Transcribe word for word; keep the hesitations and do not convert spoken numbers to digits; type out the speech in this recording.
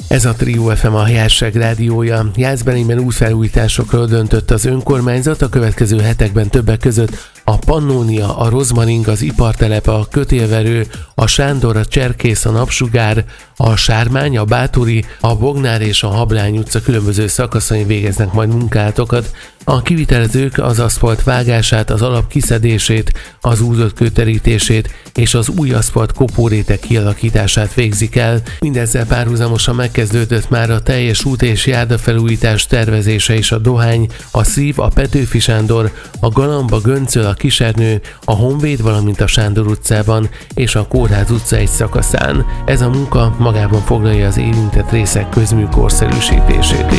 Ez a Trio ef em, a Járság rádiója. Jászberényben útfelújításokról döntött az önkormányzat a következő hetekben, többek között a Pannónia, a Rozmaring, az Ipartelep, a Kötélverő, a Sándor, a Cserkész, a Napsugár, a Sármány, a Bátori, a Bognár és a Hablány utca különböző szakaszain végeznek majd munkálatokat. A kivitelezők az aszfalt vágását, az alap kiszedését, az úzott kőterítését és az új aszfalt kopóréteg kialakítását végzik el. Mindezzel párhuzamosan megkezdődött már a teljes út és járdafelújítás tervezése is a Dohány, a Szív, a Petőfi Sándor, a Galamb, a Göncöl, a Kisernő, a Honvéd, valamint a Sándor utcában és a Kórház utca egy szakaszán. Ez a munka magában foglalja az érintett részek közműkorszerűsítését